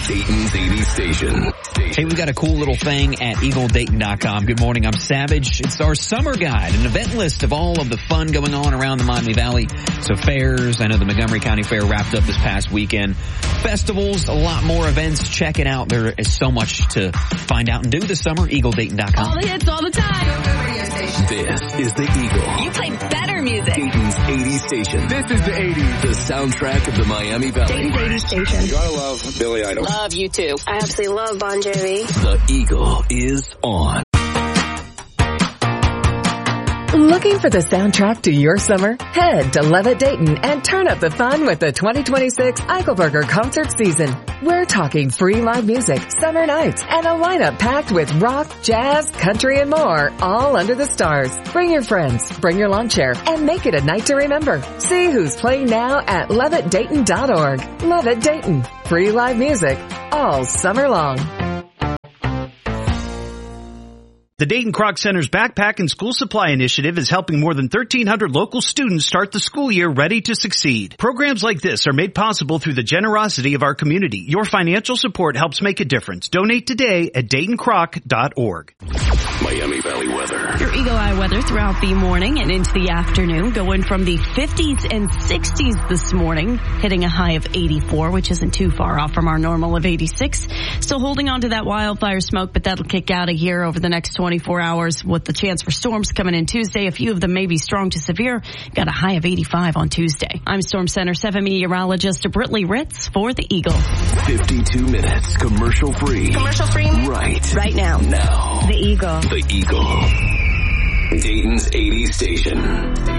Dayton's 80s station. Hey, we got a cool little thing at EagleDayton.com. Good morning, I'm Savage. It's our summer guide, an event list of all of the fun going on around the Miami Valley. So fairs, I know the Montgomery County Fair wrapped up this past weekend. Festivals, a lot more events. Check it out. There is so much to find out and do this summer. EagleDayton.com. All the hits all the time. This is the Eagle. You play better music. Dayton's 80s station. This is the 80s. The soundtrack of the Miami Valley. Dayton's 80s station. You gotta love Billy Idol. Love you too. I absolutely love Bon Jovi. The Eagle is on. Looking for the soundtrack to your summer? Head to Levitt Dayton and turn up the fun with the 2026 Eichelberger concert season. We're talking free live music, summer nights, and a lineup packed with rock, jazz, country, and more, all under the stars. Bring your friends, bring your lawn chair, and make it a night to remember. See who's playing now at LevittDayton.org. Levitt Dayton. Free live music all summer long. The Dayton Kroc Center's Backpack and School Supply Initiative is helping more than 1,300 local students start the school year ready to succeed. Programs like this are made possible through the generosity of our community. Your financial support helps make a difference. Donate today at DaytonKroc.org. Miami Valley weather. Your Eagle Eye weather throughout the morning and into the afternoon, going from the 50s and 60s this morning, hitting a high of 84, which isn't too far off from our normal of 86. Still holding on to that wildfire smoke, but that'll kick out of here over the next 24 hours with the chance for storms coming in Tuesday. A few of them may be strong to severe. Got a high of 85 on Tuesday. I'm Storm Center 7 meteorologist Britley Ritz for the Eagle. 52 minutes commercial free. Commercial free? Right now. Now. The Eagle. The Eagle. Dayton's 80s station.